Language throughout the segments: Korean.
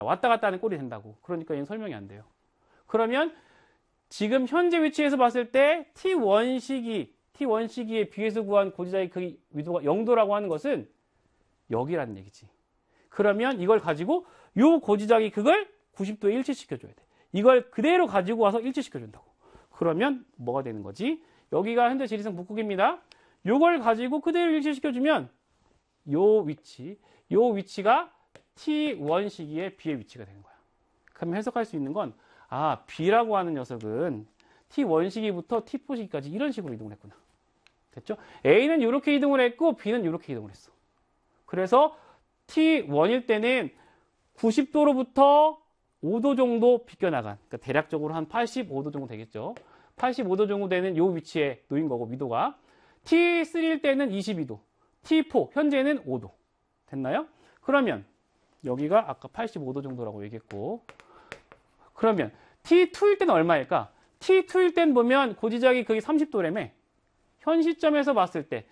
왔다 갔다 하는 꼴이 된다고. 그러니까 얘는 설명이 안 돼요. 그러면 지금 현재 위치에서 봤을 때 T1 시기에 비해서 구한 고지자의 그 위도가 0도라고 하는 것은 여기라는 얘기지. 그러면 이걸 가지고 요 고지자의 극을 90도에 일치시켜줘야 돼. 이걸 그대로 가지고 와서 일치시켜준다고. 그러면 뭐가 되는 거지? 여기가 현재 지리산 북극입니다. 요걸 가지고 그대로 일치시켜주면 요 위치가 T1 시기에 B의 위치가 되는 거야. 그럼 해석할 수 있는 건 B라고 하는 녀석은 T1 시기부터 T4 시기까지 이런 식으로 이동을 했구나. 됐죠? A는 이렇게 이동을 했고 B는 이렇게 이동을 했어. 그래서 T1일 때는 90도로부터 5도 정도 비껴나간, 그러니까 대략적으로 한 85도 정도 되겠죠. 85도 정도 되는 요 위치에 놓인 거고, 위도가. T3일 때는 22도, T4, 현재는 5도. 됐나요? 그러면 여기가 아까 85도 정도라고 얘기했고, 그러면 T2일 때는 얼마일까? T2일 땐 보면 고지자기 극이 30도래매. 현 시점에서 봤을 때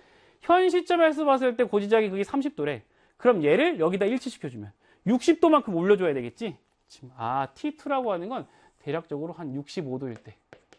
고지자기 극이 30도래. 그럼 얘를 여기다 일치시켜주면 60도만큼 올려줘야 되겠지? T2라고 하는 건 대략적으로 한 65도일 때.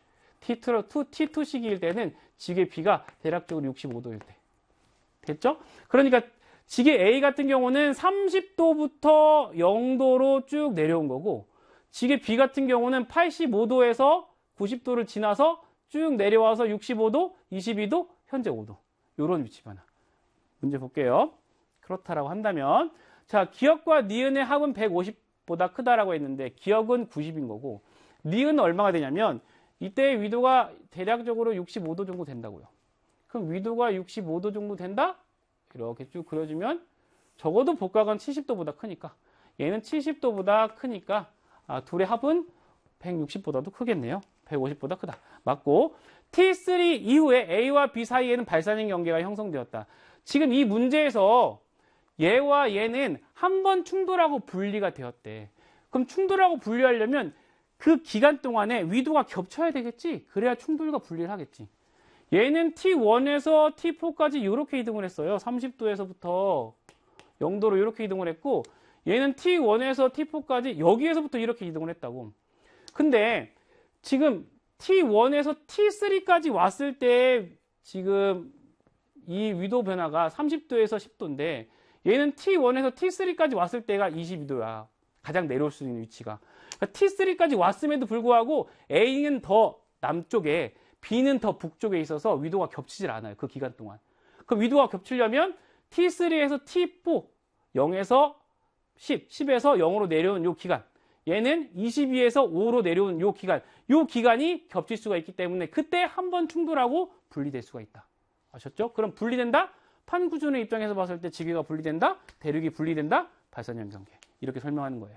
T2 시기일 때는 지게 B가 대략적으로 65도일 때. 됐죠? 그러니까 지게 A 같은 경우는 30도부터 0도로 쭉 내려온 거고, 지게 B 같은 경우는 85도에서 90도를 지나서 쭉 내려와서 65도, 22도, 현재 5도. 요런 위치 변화. 문제 볼게요. 그렇다라고 한다면, 자, 기역과 니은의 합은 150보다 크다라고 했는데, 기역은 90인 거고, 니은은 얼마가 되냐면, 이때의 위도가 대략적으로 65도 정도 된다고요. 그럼 위도가 65도 정도 된다? 이렇게 쭉 그려주면, 적어도 복각은 70도보다 크니까, 얘는 70도보다 크니까, 둘의 합은 160보다도 크겠네요. 150보다 크다. 맞고, T3 이후에 A와 B 사이에는 발산인 경계가 형성되었다. 지금 이 문제에서 얘와 얘는 한 번 충돌하고 분리가 되었대. 그럼 충돌하고 분리하려면 그 기간 동안에 위도가 겹쳐야 되겠지? 그래야 충돌과 분리를 하겠지. 얘는 T1에서 T4까지 이렇게 이동을 했어요. 30도에서부터 0도로 이렇게 이동을 했고, 얘는 T1에서 T4까지 여기에서부터 이렇게 이동을 했다고. 근데 지금 T1에서 T3까지 왔을 때 지금 이 위도 변화가 30도에서 10도인데, 얘는 T1에서 T3까지 왔을 때가 22도야. 가장 내려올 수 있는 위치가. 그러니까 T3까지 왔음에도 불구하고 A는 더 남쪽에, B는 더 북쪽에 있어서 위도가 겹치질 않아요. 그 기간 동안. 그 위도가 겹치려면 T3에서 T4, 0에서 10, 10에서 0으로 내려온 요 기간. 얘는 22에서 5로 내려온 요 기간. 요 기간이 겹칠 수가 있기 때문에 그때 한 번 충돌하고 분리될 수가 있다. 아셨죠? 그럼 분리된다? 판구준의 입장에서 봤을 때 지게가 분리된다? 대륙이 분리된다? 발산형 경계. 이렇게 설명하는 거예요.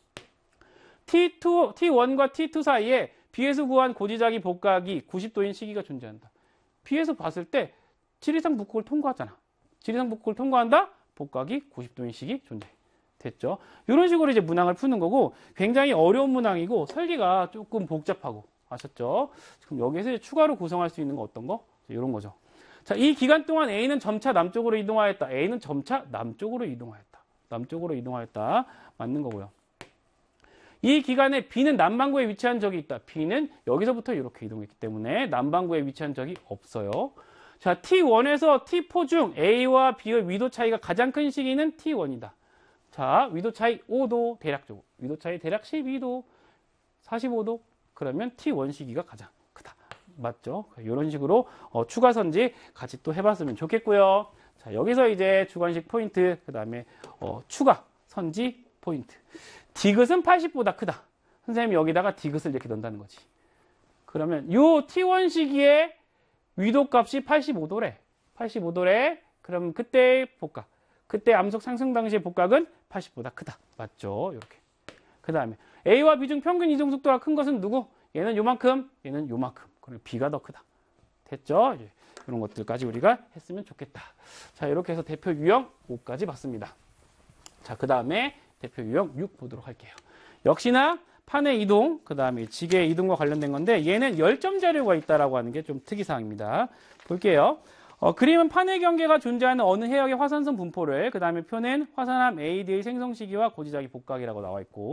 T1과 T2 사이에 B에서 구한 고지자기 복각이 90도인 시기가 존재한다. B에서 봤을 때 지리산 북극을 통과하잖아. 지리산 북극을 통과한다? 복각이 90도인 시기 존재. 됐죠? 이런 식으로 이제 문항을 푸는 거고, 굉장히 어려운 문항이고 설계가 조금 복잡하고, 아셨죠? 그럼 여기에서 이제 추가로 구성할 수 있는 거 어떤 거? 이런 거죠. 자, 이 기간 동안 A는 점차 남쪽으로 이동하였다. A는 점차 남쪽으로 이동하였다. 남쪽으로 이동하였다. 맞는 거고요. 이 기간에 B는 남반구에 위치한 적이 있다. B는 여기서부터 이렇게 이동했기 때문에 남반구에 위치한 적이 없어요. 자, T1에서 T4 중 A와 B의 위도 차이가 가장 큰 시기는 T1이다. 자, 위도 차이 5도 대략적으로. 위도 차이 대략 12도, 45도. 그러면 T1 시기가 가장 크다. 맞죠? 이런 식으로 추가 선지 같이 또 해봤으면 좋겠고요. 자, 여기서 이제 주관식 포인트, 그 다음에 추가 선지 포인트. 디귿은 80보다 크다. 선생님이 여기다가 디귿을 이렇게 넣는다는 거지. 그러면 요 T1 시기에 위도 값이 85도래. 85도래. 그럼 그때 복각. 그때 암석 상승 당시의 복각은 80보다 크다. 맞죠? 이렇게. 그 다음에 A와 B 중 평균 이동 속도가 큰 것은 누구? 얘는 요만큼, 얘는 요만큼. 그리고 B가 더 크다. 됐죠? 이런 것들까지 우리가 했으면 좋겠다. 자, 이렇게 해서 대표 유형 5까지 봤습니다. 자, 그 다음에 대표 유형 6 보도록 할게요. 역시나 판의 이동, 그 다음에 지게의 이동과 관련된 건데, 얘는 열점 자료가 있다라고 하는 게 좀 특이사항입니다. 볼게요. 그림은 판의 경계가 존재하는 어느 해역의 화산성 분포를, 그 다음에 표는 화산암 AD의 생성 시기와 고지자기 복각이라고 나와 있고,